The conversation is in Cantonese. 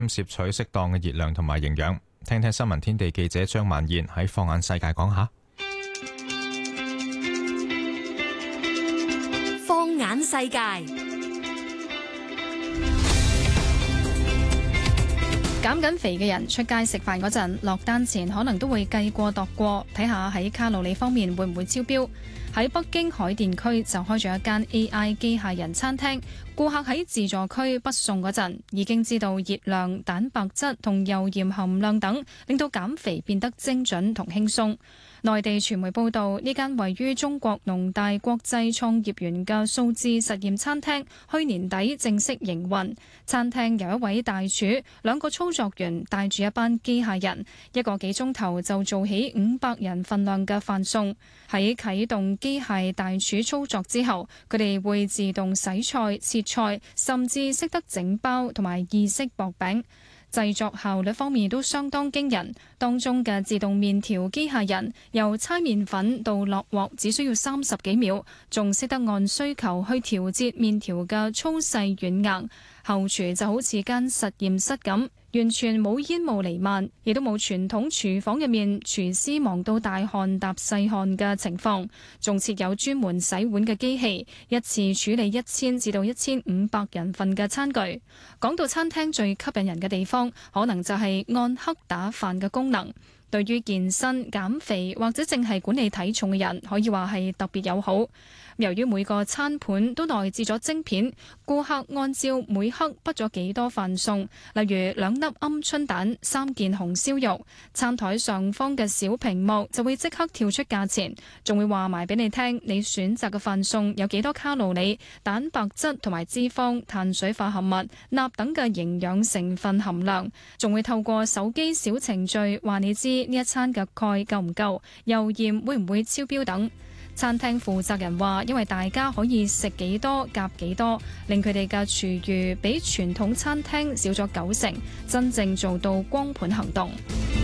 攝取適當嘅熱量同埋營養。聽聽新聞天地記者張萬燕喺放眼世界講下。 放眼世界。減緊肥嘅人出街食飯嗰陣，落單前可能都會計過度過，睇下喺卡路里方面會唔會超標。喺北京海淀區就開咗一間 AI 機械人餐廳，顧客喺自助區不送嗰陣，已經知道熱量、蛋白質同油鹽含量等，令到減肥變得精準同輕鬆。內地傳媒報道，呢間位於中國農大國際創業園嘅數字實驗餐廳，去年底正式營運。餐廳由一位大廚、2個操作員帶住一班機械人，1個幾鐘頭就做起500人份量嘅飯餸。喺啟動機械大廚操作之後，佢哋會自動洗菜、切菜，甚至識得整包同埋意式薄餅。製作效率方面都相當驚人，當中嘅自動麵條機械人由搓麵粉到落鑊只需要30幾秒，仲識得按需求去調節麵條嘅粗細軟硬。後廚就好似間實驗室咁，完全冇煙霧瀰漫，亦都冇傳統廚房入面廚師忙到大汗搭細汗嘅情況，仲設有專門洗碗嘅機器，一次處理1000至到1500人份嘅餐具。講到餐廳最吸引人嘅地方，可能就係按克打飯嘅功能。對於健身、減肥或者淨係管理體重嘅人，可以話係特別友好。由於每個餐盤都內置咗晶片，顧客按照每克畢咗幾多飯餸，例如2粒鵪鶉蛋、3件紅燒肉，餐台上方嘅小屏幕就會即刻跳出價錢，仲會話埋俾你聽你選擇嘅飯餸有幾多卡路里、蛋白質同埋脂肪、碳水化合物、鈉等嘅營養成分含量，仲會透過手機小程序話你知呢一餐嘅鈣夠唔夠、油鹽會唔會超標等。餐廳負責人話，因為大家可以食幾多夾幾多，令佢哋嘅廚餘比傳統餐廳少咗90%，真正做到光盤行動。